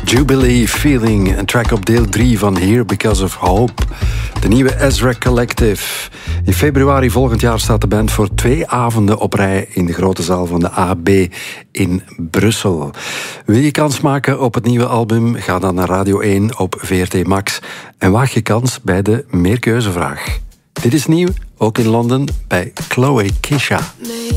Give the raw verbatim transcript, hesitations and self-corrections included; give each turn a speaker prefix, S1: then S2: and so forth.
S1: Jubilee Feeling, een track op deel drie van Here Because of Hope. De nieuwe Ezra Collective. In februari volgend jaar staat de band voor twee avonden op rij in de grote zaal van de A B in Brussel. Wil je kans maken op het nieuwe album? Ga dan naar Radio één op V R T Max en waag je kans bij de meerkeuzevraag. Dit is nieuw, ook in Londen, bij Chloe Kisha.